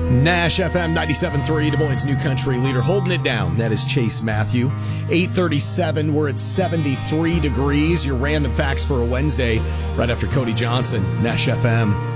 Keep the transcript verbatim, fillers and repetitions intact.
Nash F M ninety-seven point three, Des Moines' new country leader, holding it down. That is Chase Matthew. eight thirty-seven, we're at seventy-three degrees. Your random facts for a Wednesday right after Cody Johnson, Nash F M.